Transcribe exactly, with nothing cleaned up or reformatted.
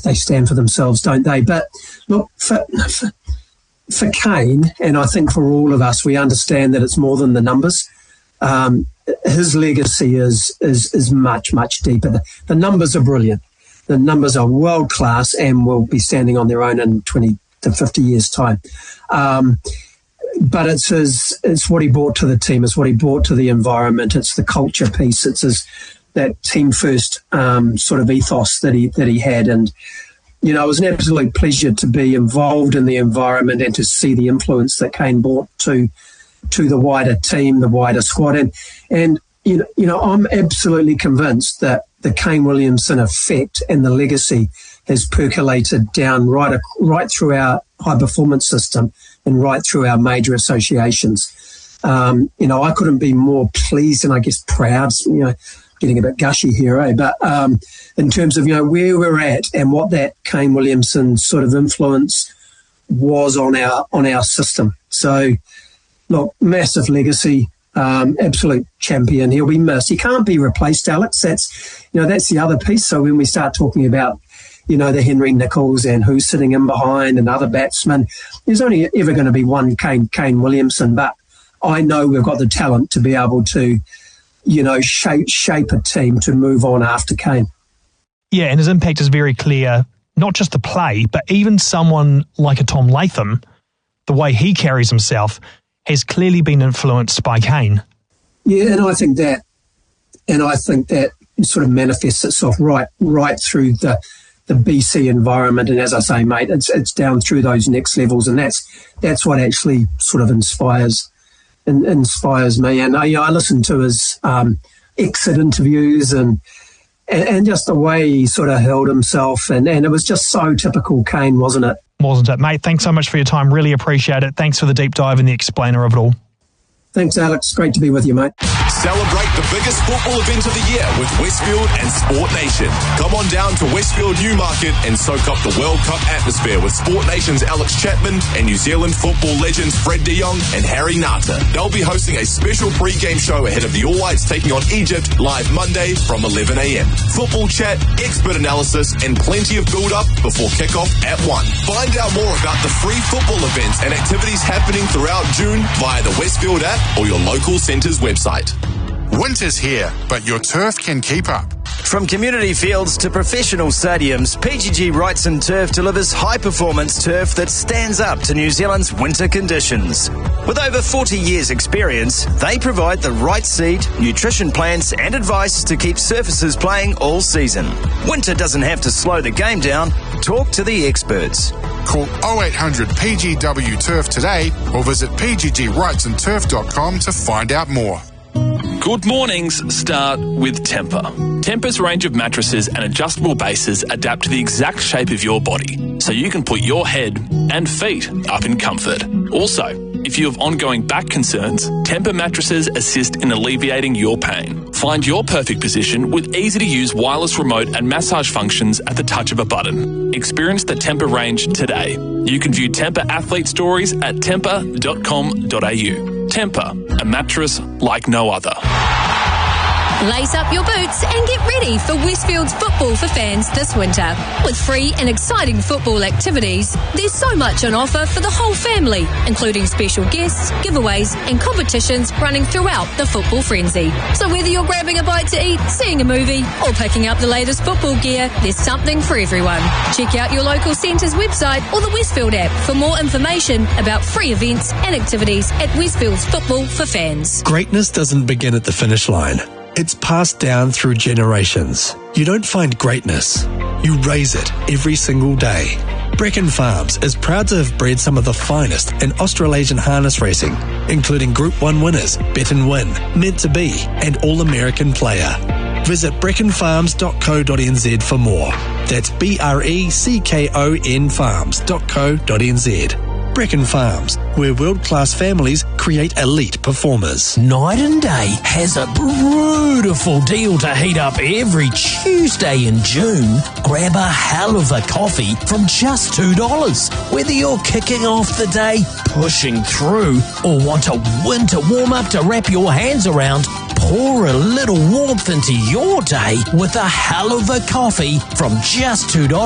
they stand for themselves, don't they? But look, for, for, for Kane, and I think for all of us, we understand that it's more than the numbers. Um, his legacy is is is much, much deeper. The, the numbers are brilliant. The numbers are world-class and will be standing on their own in twenty to fifty years' time. Um, but it's his, it's what he brought to the team, it's what he brought to the environment, it's the culture piece, it's his, that team-first um, sort of ethos that he that he had. And, you know, it was an absolute pleasure to be involved in the environment and to see the influence that Kane brought to to the wider team, the wider squad. And, and you know, you know, I'm absolutely convinced that the Kane Williamson effect and the legacy has percolated down right right through our high-performance system and right through our major associations. Um, you know, I couldn't be more pleased and I guess proud, you know, getting a bit gushy here, eh? But um, in terms of, you know, where we're at and what that Kane Williamson sort of influence was on our on our system. So, look, massive legacy, um, absolute champion. He'll be missed. He can't be replaced, Alex. That's, you know, that's the other piece. So when we start talking about, you know, the Henry Nichols and who's sitting in behind and other batsmen, there's only ever going to be one Kane, Kane Williamson. But I know we've got the talent to be able to, you know, shape shape a team to move on after Kane. Yeah, and his impact is very clear, not just the play, but even someone like a Tom Latham, the way he carries himself has clearly been influenced by Kane. Yeah, and I think that, and I think that sort of manifests itself right right through the the B C environment. And as I say, mate, it's it's down through those next levels, and that's that's what actually sort of inspires in, inspires me. And I, you know, I listen to his um, exit interviews and, and and just the way he sort of held himself, and, and it was just so typical Kane, wasn't it? Wasn't it, mate? Thanks so much for your time. Really appreciate it. Thanks for the deep dive and the explainer of it all. Thanks, Alex. Great to be with you, mate. Celebrate the biggest football event of the year with Westfield and Sport Nation. Come on down to Westfield Newmarket and soak up the World Cup atmosphere with Sport Nation's Alex Chapman and New Zealand football legends Fred de Jong and Harry Nata. They'll be hosting a special pre-game show ahead of the All Whites taking on Egypt live Monday from eleven a.m. Football chat, expert analysis and plenty of build-up before kick-off at one. Find out more about the free football events and activities happening throughout June via the Westfield app or your local centre's website. Winter's here, but your turf can keep up. From community fields to professional stadiums, P G G Wrightson Turf delivers high-performance turf that stands up to New Zealand's winter conditions. With over forty years' experience, they provide the right seed, nutrition plans and advice to keep surfaces playing all season. Winter doesn't have to slow the game down. Talk to the experts. Call oh eight hundred P G W Turf today or visit p g g wrightson turf dot com to find out more. Good mornings start with Tempur. Tempur's range of mattresses and adjustable bases adapt to the exact shape of your body, so you can put your head and feet up in comfort. Also, if you have ongoing back concerns, Tempur mattresses assist in alleviating your pain. Find your perfect position with easy-to-use wireless remote and massage functions at the touch of a button. Experience the Tempur range today. You can view Tempur athlete stories at tempur dot com dot a u. Tempur, a mattress like no other. Lace up your boots and get ready for Westfield's football for fans this winter. With free and exciting football activities, there's so much on offer for the whole family, including special guests, giveaways and competitions running throughout the football frenzy. So whether you're grabbing a bite to eat, seeing a movie or picking up the latest football gear, there's something for everyone. Check out your local centre's website or the Westfield app for more information about free events and activities at Westfield's Football for Fans. Greatness doesn't begin at the finish line. It's passed down through generations. You don't find greatness, you raise it every single day. Brecon Farms is proud to have bred some of the finest in Australasian harness racing, including Group one winners, Bet and Win, Meant to Be, and All-American Player. Visit brecon farms dot co dot n z for more. That's B R E C K O N farms dot co dot n z. Brecon Farms, where world-class families create elite performers. Night and Day has a beautiful deal to heat up every Tuesday in June. Grab a hell of a coffee from just two dollars. Whether you're kicking off the day, pushing through, or want a winter warm-up to wrap your hands around, pour a little warmth into your day with a hell of a coffee from just two dollars.